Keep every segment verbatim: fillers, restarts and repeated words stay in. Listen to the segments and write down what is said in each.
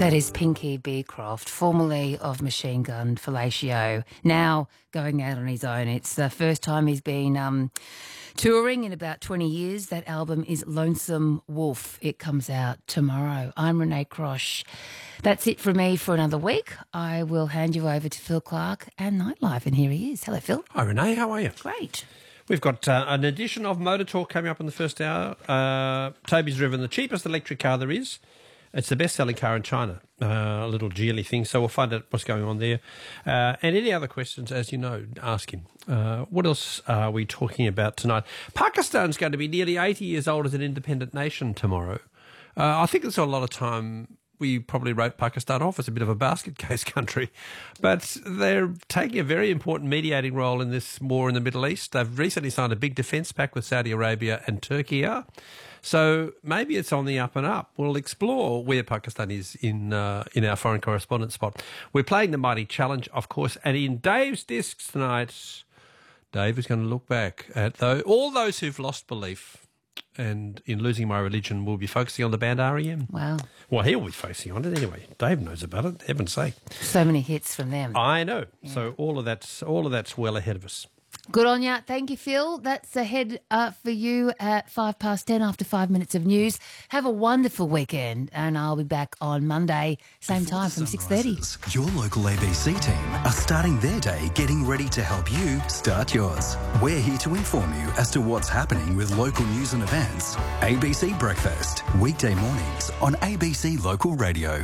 That is Pinky Beecroft, formerly of Machine Gun Fellatio, now going out on his own. It's the first time he's been um, touring in about twenty years. That album is Lonesome Wolf. It comes out tomorrow. I'm Renee Crosh. That's it from me for another week. I will hand you over to Phil Clark and Nightlife, and here he is. Hello, Phil. Hi, Renee. How are you? Great. We've got uh, an edition of Motor Talk coming up in the first hour. Uh, Toby's driven the cheapest electric car there is. It's the best-selling car in China, uh, a little Geely thing, so we'll find out what's going on there. Uh, and any other questions, as you know, ask him. Uh, what else are we talking about tonight? Pakistan's going to be nearly eighty years old as an independent nation tomorrow. Uh, I think there's a lot of time we probably wrote Pakistan off as a bit of a basket case country, but they're taking a very important mediating role in this war in the Middle East. They've recently signed a big defence pact with Saudi Arabia and Turkey. So maybe it's on the up and up. We'll explore where Pakistan is in uh, in our foreign correspondent spot. We're playing the Mighty Challenge, of course, and in Dave's Discs tonight, Dave is going to look back at though all those who've lost belief, and in Losing My Religion, we'll be focusing on the band R E M. Wow. Well, he'll be focusing on it anyway. Dave knows about it, heaven's sake. So many hits from them. I know. Yeah. So all of that's all of that's well ahead of us. Good on ya. Thank you, Phil. That's ahead uh, for you at five past ten after five minutes of news. Have a wonderful weekend, and I'll be back on Monday, same Before time the from sun six thirty. rises, your local A B C team are starting their day getting ready to help you start yours. We're here to inform you as to what's happening with local news and events. A B C Breakfast, weekday mornings on A B C Local Radio.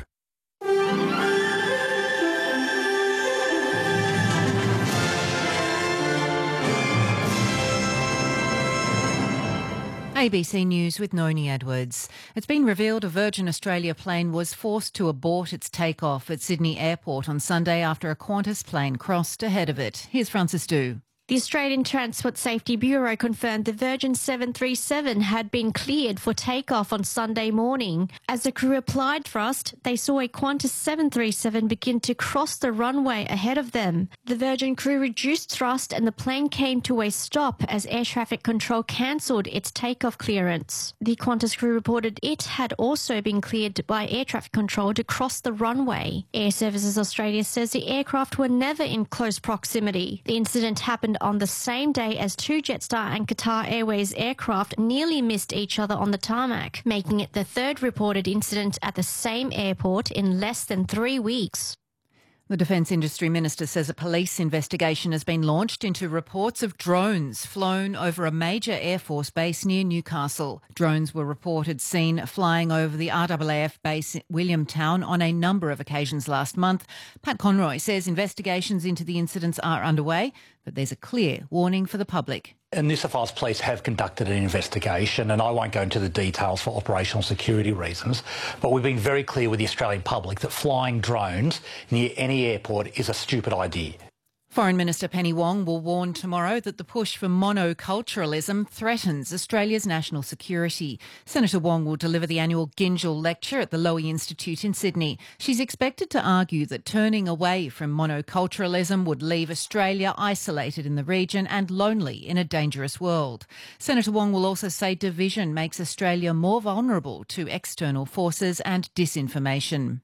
A B C News with Noni Edwards. It's been revealed a Virgin Australia plane was forced to abort its takeoff at Sydney Airport on Sunday after a Qantas plane crossed ahead of it. Here's Francis Du. The Australian Transport Safety Bureau confirmed the Virgin seven thirty-seven had been cleared for takeoff on Sunday morning. As the crew applied thrust, they saw a Qantas seven thirty-seven begin to cross the runway ahead of them. The Virgin crew reduced thrust and the plane came to a stop as air traffic control cancelled its takeoff clearance. The Qantas crew reported it had also been cleared by air traffic control to cross the runway. Air Services Australia says the aircraft were never in close proximity. The incident happened on the same day as two Jetstar and Qatar Airways aircraft nearly missed each other on the tarmac, making it the third reported incident at the same airport in less than three weeks. The Defence Industry Minister says a police investigation has been launched into reports of drones flown over a major Air Force base near Newcastle. Drones were reported seen flying over the R A A F base at Williamtown on a number of occasions last month. Pat Conroy says investigations into the incidents are underway, but there's a clear warning for the public. And New South Wales Police have conducted an investigation, and I won't go into the details for operational security reasons, but we've been very clear with the Australian public that flying drones near any airport is a stupid idea. Foreign Minister Penny Wong will warn tomorrow that the push for monoculturalism threatens Australia's national security. Senator Wong will deliver the annual Gingell Lecture at the Lowy Institute in Sydney. She's expected to argue that turning away from monoculturalism would leave Australia isolated in the region and lonely in a dangerous world. Senator Wong will also say division makes Australia more vulnerable to external forces and disinformation.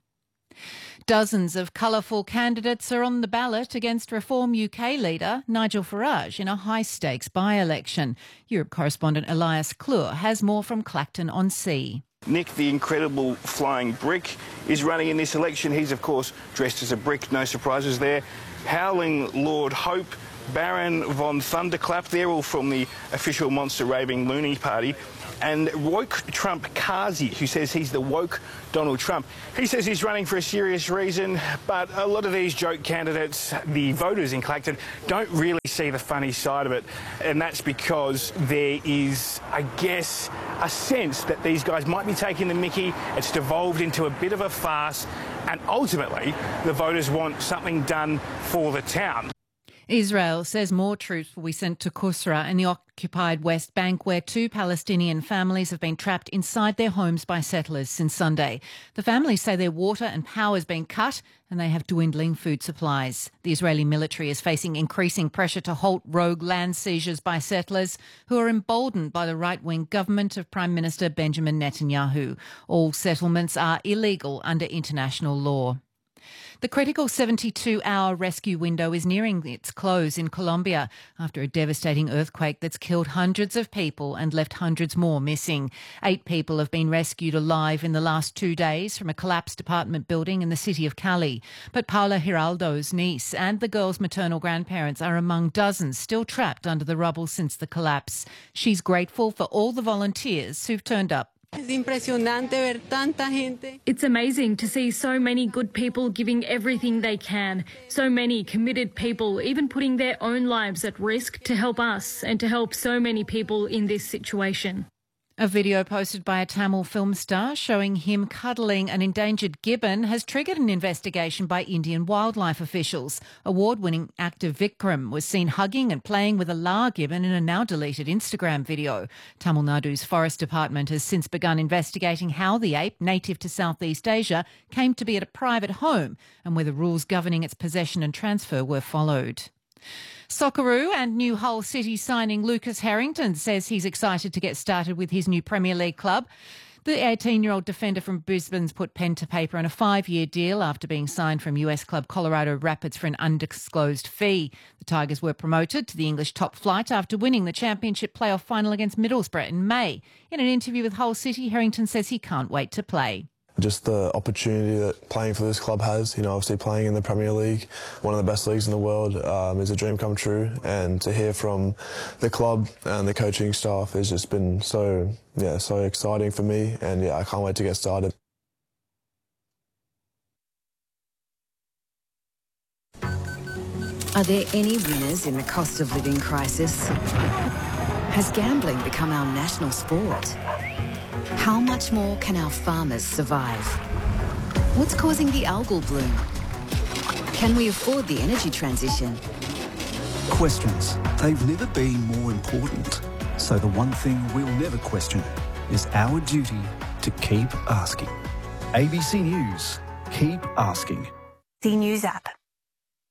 Dozens of colourful candidates are on the ballot against Reform U K leader Nigel Farage in a high-stakes by-election. Europe correspondent Elias Klur has more from Clacton-on-Sea. Nick, the incredible flying brick, is running in this election. He's, of course, dressed as a brick, no surprises there. Howling Lord Hope, Baron von Thunderclap, they're all from the official Monster Raving Loony Party. And woke Trump Kazi, who says he's the woke Donald Trump. He says he's running for a serious reason, but a lot of these joke candidates, the voters in Clacton, don't really see the funny side of it. And that's because there is, I guess, a sense that these guys might be taking the mickey. It's devolved into a bit of a farce. And ultimately, the voters want something done for the town. Israel says more troops will be sent to Qusra in the occupied West Bank, where two Palestinian families have been trapped inside their homes by settlers since Sunday. The families say their water and power has been cut and they have dwindling food supplies. The Israeli military is facing increasing pressure to halt rogue land seizures by settlers who are emboldened by the right-wing government of Prime Minister Benjamin Netanyahu. All settlements are illegal under international law. The critical seventy-two hour rescue window is nearing its close in Colombia after a devastating earthquake that's killed hundreds of people and left hundreds more missing. Eight people have been rescued alive in the last two days from a collapsed apartment building in the city of Cali. But Paula Giraldo's niece and the girl's maternal grandparents are among dozens still trapped under the rubble since the collapse. She's grateful for all the volunteers who've turned up. It's amazing to see so many good people giving everything they can, so many committed people even putting their own lives at risk to help us and to help so many people in this situation. A video posted by a Tamil film star showing him cuddling an endangered gibbon has triggered an investigation by Indian wildlife officials. Award-winning actor Vikram was seen hugging and playing with a Lar gibbon in a now-deleted Instagram video. Tamil Nadu's Forest Department has since begun investigating how the ape, native to Southeast Asia, came to be at a private home and whether rules governing its possession and transfer were followed. Socceroo and new Hull City signing Lucas Harrington says he's excited to get started with his new Premier League club. The eighteen-year-old defender from Brisbane's put pen to paper on a five-year deal after being signed from U S club Colorado Rapids for an undisclosed fee. The Tigers were promoted to the English top flight after winning the championship playoff final against Middlesbrough in May. In an interview with Hull City, Harrington says he can't wait to play. Just the opportunity that playing for this club has, you know, obviously playing in the Premier League, one of the best leagues in the world, um, is a dream come true. And to hear from the club and the coaching staff has just been so, yeah, so exciting for me. And yeah, I can't wait to get started. Are there any winners in the cost of living crisis? Has gambling become our national sport? How much more can our farmers survive? What's causing the algal bloom? Can we afford the energy transition? Questions. They've never been more important. So the one thing we'll never question is our duty to keep asking. A B C News. Keep asking. The News app.